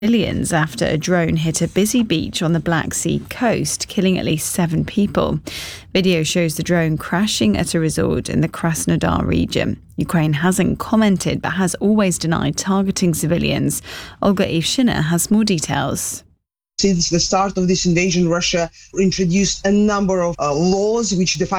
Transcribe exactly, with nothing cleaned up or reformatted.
Millions after a drone hit a busy beach on the Black Sea coast, killing at least seven people. Video shows the drone crashing at a resort in the Krasnodar region. Ukraine hasn't commented but has always denied targeting civilians. Olga Ivshina has more details. Since the start of this invasion, Russia introduced a number of uh, laws which define